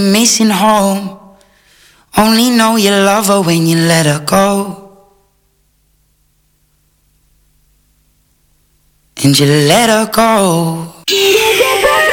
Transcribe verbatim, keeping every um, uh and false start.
Missing home. Only know you love her when you let her go. And you let her go.